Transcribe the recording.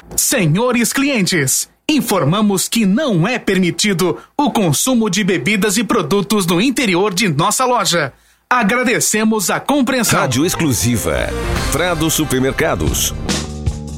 Senhores clientes, informamos que não é permitido o consumo de bebidas e produtos no interior de nossa loja. Agradecemos a compreensão. Rádio exclusiva Frado Supermercados.